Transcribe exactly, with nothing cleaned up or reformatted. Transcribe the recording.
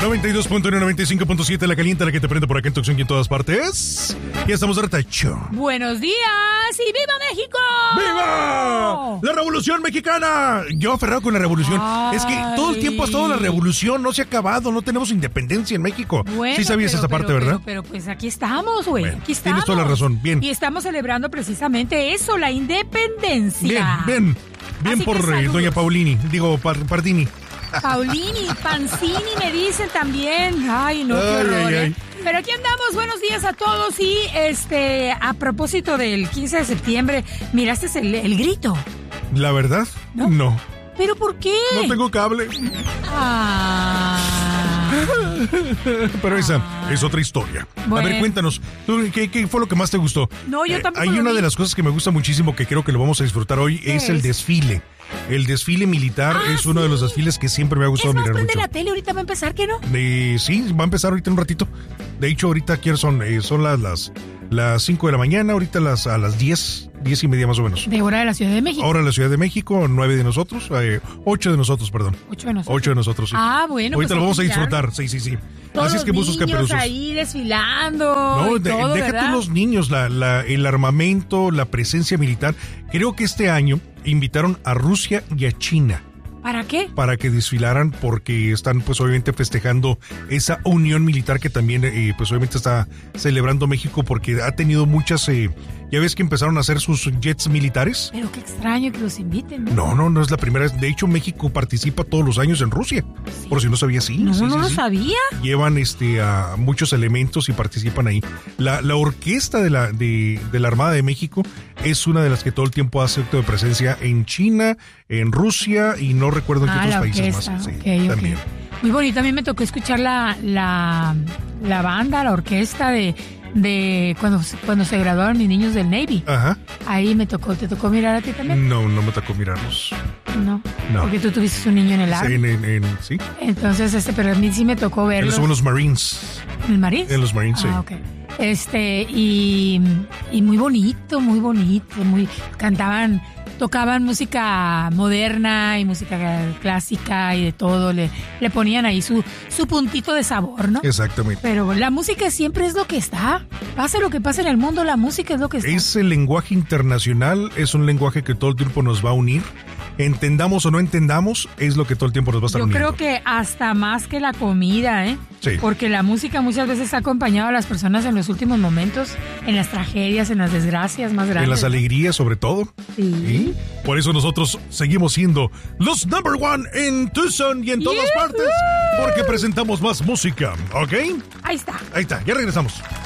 noventa y dos punto uno, noventa y cinco punto siete, la caliente, la que te prende por acá en Tucson y en todas partes. Ya estamos de retacho. Buenos días y ¡viva México! ¡Viva! ¡La revolución mexicana! Yo aferrado con la revolución. Ay. Es que todo el tiempo ha estado la revolución, no se ha acabado, no tenemos independencia en México. Bueno, sí sabías pero, esa parte, pero, ¿verdad? Pero, pero pues aquí estamos, güey. Bueno, aquí estamos. tienes toda la razón, bien. Y estamos celebrando precisamente eso, la independencia. Bien, bien. Bien Así por que eh, saludos. doña Paulini, digo, Par- Pardini. Paulini, Pancini me dicen también. Ay, no, qué Ay, horror, ay, ¿eh? ay. Pero aquí andamos, buenos días a todos. Y este, a propósito del quince de septiembre, ¿miraste el, el grito? ¿La verdad? ¿No? No. ¿Pero por qué? No tengo cable. Ah. Pero esa es otra historia. Bueno. A ver, cuéntanos, ¿tú ¿qué, qué fue lo que más te gustó? No, yo tampoco Hay lo una vi. de las cosas que me gusta muchísimo, que creo que lo vamos a disfrutar hoy, ¿Qué es el es? desfile. El desfile militar Ah, es uno de sí. los desfiles que siempre me ha gustado Es más, mirar prende mucho. la tele, ahorita va a empezar, ¿qué no? Eh, sí, va a empezar ahorita en un ratito. De hecho, ahorita aquí son, eh, son las, las, las cinco de la mañana, ahorita las, a las diez, diez y media más o menos. De hora de la Ciudad de México. Ahora en la Ciudad de México, nueve de nosotros, eh, ocho de nosotros, perdón. Ocho de nosotros. Ocho de nosotros, sí. Ah, bueno. Ahorita pues lo vamos a hay que disfrutar, sí, sí, sí. Todos Así es que los buzos niños caperusos. ahí desfilando. No, y de- todo, déjate ¿verdad? los niños, la, la, el armamento, la presencia militar. Creo que este año invitaron a Rusia y a China ¿Para qué? para que desfilaran, porque están pues obviamente festejando esa unión militar que también eh, pues obviamente está celebrando México, porque ha tenido muchas, eh, ya ves que empezaron a hacer sus jets militares. Pero qué extraño que los inviten, ¿no? No, no, no es la primera vez. De hecho, México participa todos los años en Rusia. Por si no sabía, sí. No, sí, no sí, lo sí. sabía. Llevan este a muchos elementos y participan ahí. La, la orquesta de la, de, de la Armada de México es una de las que todo el tiempo hace acto de presencia en China, en Rusia y no recuerdo en qué Ah, otros la países orquesta. más. Sí, ok, ok. también. Muy bonito. A mí me tocó escuchar la, la, la banda, la orquesta de, de cuando, cuando se graduaron mis niños del Navy. Ajá. Ahí me tocó. ¿Te tocó mirar a ti también? No, no me tocó mirarlos. No. No. Porque tú tuviste un niño en el Sí, Army. en, en- en- sí. Entonces, este, pero a mí sí me tocó verlos. Ellos son los Marines. ¿En el Marines? En los Marines, sí. Ah, ok. Este, y, y muy bonito, muy bonito, muy, cantaban, tocaban música moderna y música clásica y de todo, le, le ponían ahí su, su puntito de sabor, ¿no? Exactamente. Pero la música siempre es lo que está, pase lo que pase en el mundo, la música es lo que está. Es el lenguaje internacional, es un lenguaje que todo el tiempo nos va a unir. Entendamos o no entendamos, es lo que todo el tiempo nos va a estar Yo uniendo. creo que hasta más que la comida, ¿eh? Sí. Porque la música muchas veces ha acompañado a las personas en los últimos momentos, en las tragedias, en las desgracias más grandes. En las alegrías, sobre todo. Sí. ¿Y? Por eso nosotros seguimos siendo los number one en Tucson y en todas ¡Yujú! partes. Porque presentamos más música, ¿ok? Ahí está. Ahí está, ya regresamos.